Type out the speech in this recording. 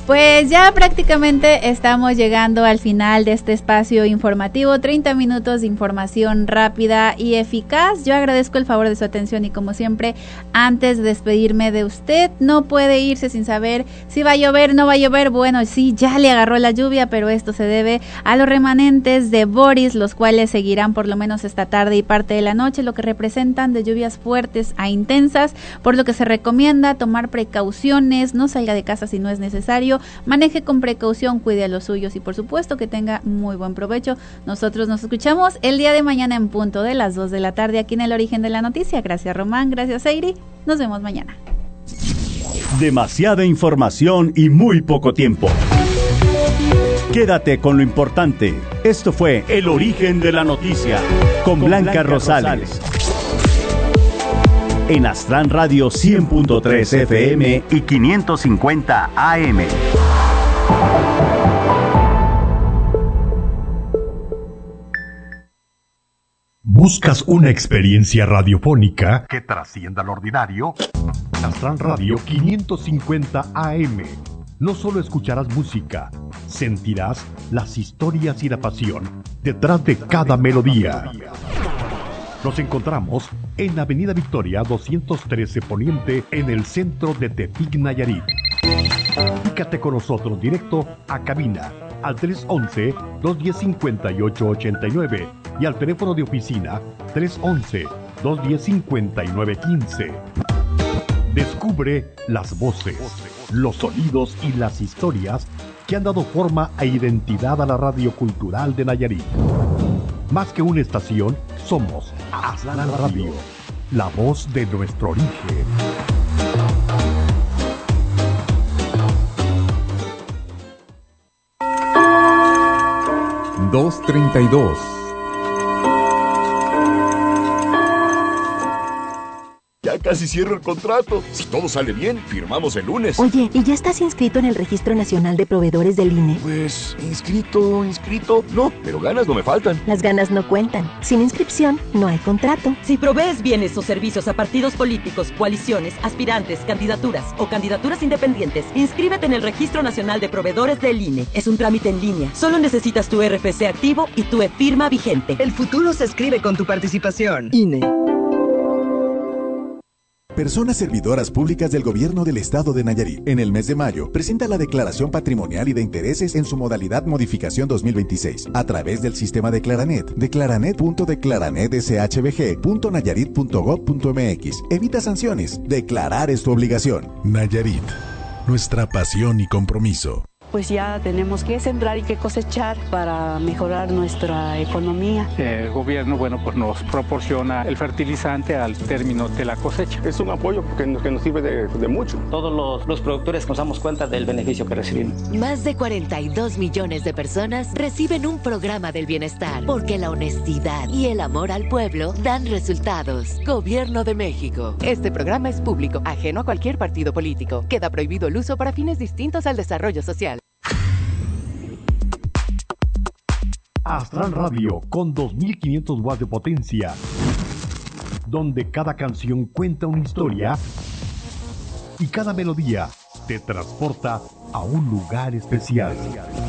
Pues ya prácticamente estamos llegando al final de este espacio informativo, 30 minutos de información rápida y eficaz. Yo agradezco el favor de su atención y como siempre, antes de despedirme de usted, no puede irse sin saber si va a llover, no va a llover. Bueno, sí, ya le agarró la lluvia, pero esto se debe a los remanentes de Boris, los cuales seguirán por lo menos esta tarde y parte de la noche, lo que representan de lluvias fuertes a intensas, por lo que se recomienda tomar precauciones, no salga de casa si no es necesario, maneje con precaución, cuide a los suyos y por supuesto que tenga muy buen provecho. Nosotros nos escuchamos el día de mañana en punto de las 2 de la tarde aquí en El Origen de la Noticia. Gracias Román, gracias Eiri, nos vemos mañana. Demasiada información y muy poco tiempo. Quédate con lo importante. Esto fue El Origen de la Noticia con Blanca Rosales. En Astran Radio 100.3 FM y 550 AM. ¿Buscas una experiencia radiofónica que trascienda lo ordinario? Astran Radio 550 AM. No solo escucharás música, sentirás las historias y la pasión detrás de cada melodía. Nos encontramos en Avenida Victoria 213 Poniente, en el centro de Tepic, Nayarit. Comunícate con nosotros directo a cabina al 311-210-5889 y al teléfono de oficina 311-210-5915. Descubre las voces, los sonidos y las historias que han dado forma e identidad a la radio cultural de Nayarit. Más que una estación, somos Astran Radio, la voz de nuestro origen. 2:32. Ya casi cierro el contrato. Si todo sale bien, firmamos el lunes. Oye, ¿y ya estás inscrito en el Registro Nacional de Proveedores del INE? Pues, inscrito. No, pero ganas no me faltan. Las ganas no cuentan. Sin inscripción, no hay contrato. Si provees bienes o servicios a partidos políticos, coaliciones, aspirantes, candidaturas o candidaturas independientes, inscríbete en el Registro Nacional de Proveedores del INE. Es un trámite en línea. Solo necesitas tu RFC activo y tu e-firma vigente. El futuro se escribe con tu participación. INE. Personas servidoras públicas del Gobierno del Estado de Nayarit. En el mes de mayo, presenta la declaración patrimonial y de intereses en su modalidad modificación 2026 a través del sistema de Declaranet. Declaranet.declaranetshbg.nayarit.gov.mx. Evita sanciones. Declarar es tu obligación. Nayarit, nuestra pasión y compromiso. Pues ya tenemos que sembrar y que cosechar para mejorar nuestra economía. El gobierno, pues nos proporciona el fertilizante al término de la cosecha. Es un apoyo que nos sirve de mucho. Todos los productores nos damos cuenta del beneficio que recibimos. Más de 42 millones de personas reciben un programa del bienestar, porque la honestidad y el amor al pueblo dan resultados. Gobierno de México. Este programa es público, ajeno a cualquier partido político. Queda prohibido el uso para fines distintos al desarrollo social. Astran Radio con 2500 watts de potencia, donde cada canción cuenta una historia y cada melodía te transporta a un lugar especial.